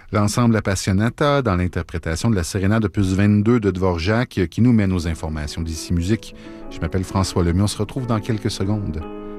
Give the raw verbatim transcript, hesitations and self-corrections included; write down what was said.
L'ensemble Appassionata dans l'interprétation de la sérénade opus vingt-deux de Dvorak qui nous mène aux informations d'Ici Musique. Je m'appelle François Lemieux, on se retrouve dans quelques secondes.